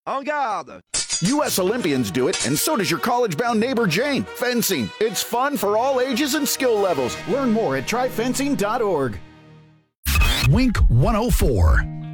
En garde! U.S. Olympians do it, and so does your college-bound neighbor Jane. Fencing. It's fun for all ages and skill levels. Learn more at tryfencing.org. Wink 104.